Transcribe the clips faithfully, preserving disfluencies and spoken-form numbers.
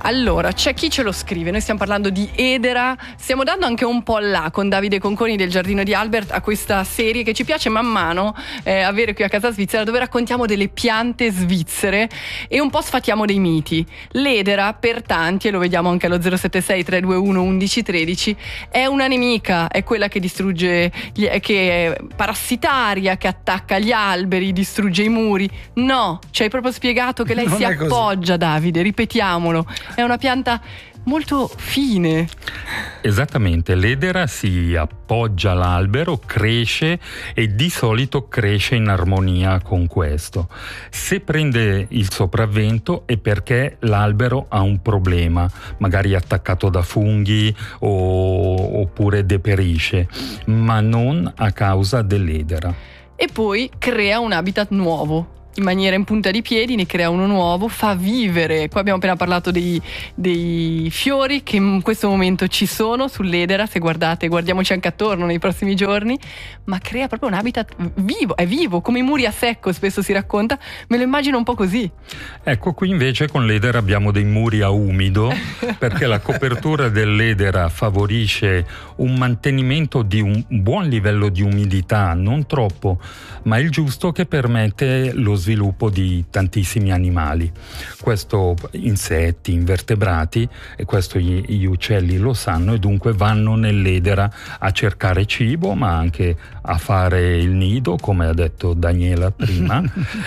Allora, c'è chi ce lo scrive, noi stiamo parlando di edera, stiamo dando anche un po' là con Davide Conconi del Giardino di Albert a questa serie che ci piace man mano eh, avere qui a Casa Svizzera, dove raccontiamo delle piante svizzere e un po' sfatiamo dei miti. L'edera per tanti, e lo vediamo anche allo zero sette sei tre due uno uno uno uno tre, è una nemica, è quella che distrugge, gli, che è parassitaria, che attacca gli alberi, distrugge i muri. No, ci hai proprio spiegato che lei Non si appoggia, Davide, ripetiamolo. È una pianta molto fine. Esattamente, l'edera si appoggia all'albero, cresce e di solito cresce in armonia con questo. Se prende il sopravvento è perché l'albero ha un problema, magari attaccato da funghi o, oppure deperisce, ma non a causa dell'edera. E poi crea un habitat nuovo. In maniera in punta di piedi ne crea uno nuovo, fa vivere. Qua abbiamo appena parlato dei, dei fiori che in questo momento ci sono sull'edera, se guardate, guardiamoci anche attorno nei prossimi giorni, ma crea proprio un habitat vivo, è vivo, come i muri a secco spesso si racconta, me lo immagino un po' così. Ecco, qui invece con l'edera abbiamo dei muri a umido, perché la copertura dell'edera favorisce un mantenimento di un buon livello di umidità, non troppo, ma il giusto, che permette lo sviluppo di tantissimi animali. Questo insetti, invertebrati, e questo gli, gli uccelli lo sanno, e dunque vanno nell'edera a cercare cibo, ma anche a fare il nido, come ha detto Daniela prima,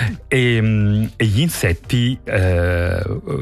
e, e gli insetti eh,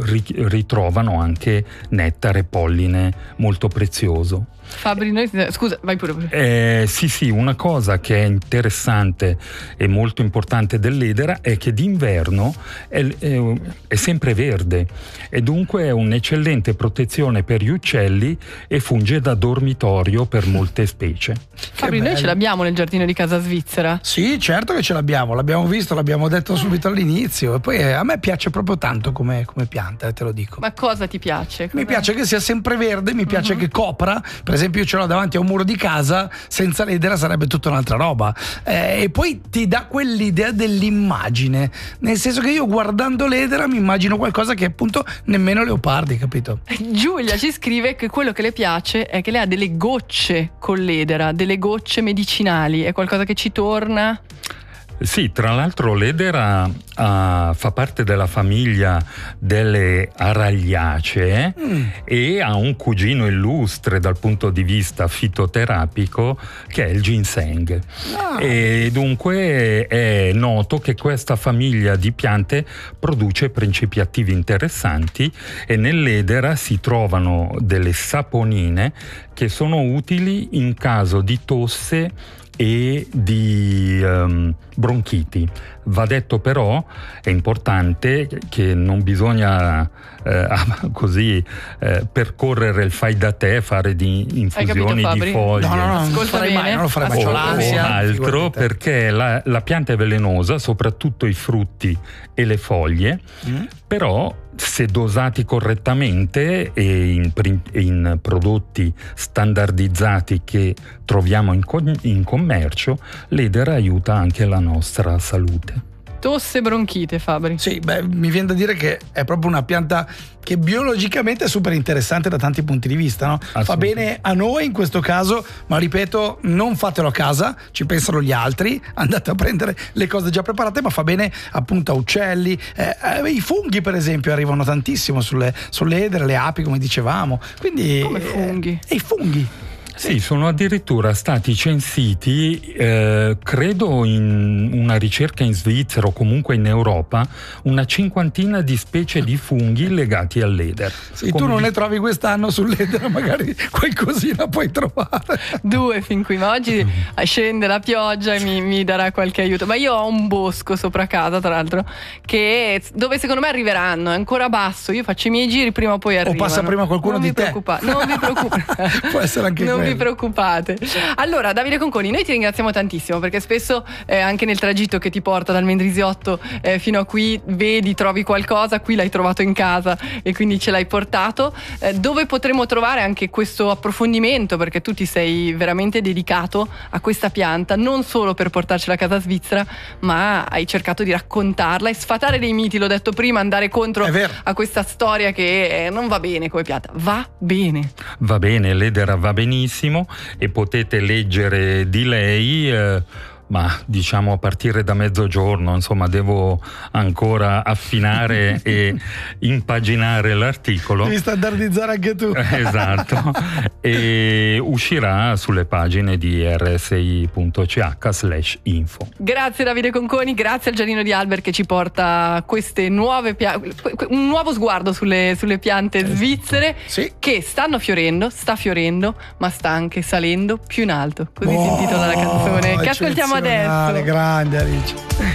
ritrovano anche nettare e polline molto prezioso. Fabri, noi, scusa, vai pure. pure. Eh, sì, sì, una cosa che è interessante e molto importante dell'edera è che d'inverno è, è, è sempre verde e dunque è un'eccellente protezione per gli uccelli e funge da dormitorio per molte specie. Fabri, noi ce l'abbiamo nel giardino di Casa Svizzera? Sì, certo che ce l'abbiamo, l'abbiamo visto, l'abbiamo detto subito all'inizio, e poi eh, a me piace proprio tanto come, come pianta, te lo dico. Ma cosa ti piace? Mi Com'è? piace che sia sempre verde, mi piace uh-huh. che copra. Per esempio io ce l'ho davanti a un muro di casa, senza l'edera sarebbe tutta un'altra roba, eh, e poi ti dà quell'idea dell'immagine, nel senso che io guardando l'edera mi immagino qualcosa che appunto nemmeno leopardi, capito? Giulia ci scrive che quello che le piace è che lei ha delle gocce con l'edera, delle gocce medicinali, è qualcosa che ci torna. Sì, tra l'altro l'edera uh, fa parte della famiglia delle aragliacee mm. e ha un cugino illustre dal punto di vista fitoterapico che è il ginseng. Ah. E dunque è noto che questa famiglia di piante produce principi attivi interessanti, e nell'edera si trovano delle saponine che sono utili in caso di tosse e di um, bronchiti. Va detto però, è importante che non bisogna eh, così eh, percorrere il fai da te, fare di infusioni capito, di foglie. No, no, no, non lo farei mai, non lo farei mai, o, c'ho l'ansia, o altro, perché la, la pianta è velenosa, soprattutto i frutti e le foglie, mm. però se dosati correttamente e in, in prodotti standardizzati che troviamo in, in commercio, l'edera aiuta anche la nostra salute. Tosse e bronchite, Fabri. Sì, beh, mi viene da dire che è proprio una pianta che biologicamente è super interessante da tanti punti di vista, no? Fa bene a noi in questo caso, ma ripeto, non fatelo a casa, ci pensano gli altri, andate a prendere le cose già preparate, ma fa bene appunto a uccelli, eh, eh, i funghi per esempio arrivano tantissimo sulle, sulle edere, le api come dicevamo, quindi come funghi? E eh, i funghi. Sì, sono addirittura stati censiti, eh, credo in una ricerca in Svizzera o comunque in Europa, una cinquantina di specie di funghi legati all'edera. Se tu non di... ne trovi quest'anno sull'edera, magari qualcosina puoi trovare. Due fin qui, ma oggi scende la pioggia e mi, mi darà qualche aiuto. Ma io ho un bosco sopra casa, tra l'altro, che dove secondo me arriveranno, è ancora basso, io faccio i miei giri, prima o poi arrivano. O passa prima qualcuno non di vi te. Preoccupa, non vi preoccupate. Può essere anche non quello. vi preoccupate. Allora, Davide Conconi, noi ti ringraziamo tantissimo, perché spesso eh, anche nel tragitto che ti porta dal Mendrisiotto eh, fino a qui vedi, trovi qualcosa, qui l'hai trovato in casa e quindi ce l'hai portato. Eh, dove potremo trovare anche questo approfondimento, perché tu ti sei veramente dedicato a questa pianta, non solo per portarcela a casa svizzera, ma hai cercato di raccontarla e sfatare dei miti, l'ho detto prima, andare contro a questa storia che eh, non va bene come pianta. Va bene. Va bene, l'edera va benissimo e potete leggere di lei eh, ma diciamo a partire da mezzogiorno, insomma devo ancora affinare e impaginare l'articolo. Devi standardizzare anche tu. Esatto. E uscirà sulle pagine di r s i punto c h slash info. Grazie Davide Conconi, grazie al Giardino di Albert che ci porta queste nuove piante, un nuovo sguardo sulle, sulle piante svizzere, sì, che stanno fiorendo, sta fiorendo, ma sta anche salendo più in alto. Così oh, si intitola la canzone che ascoltiamo adesso. Grande Alice.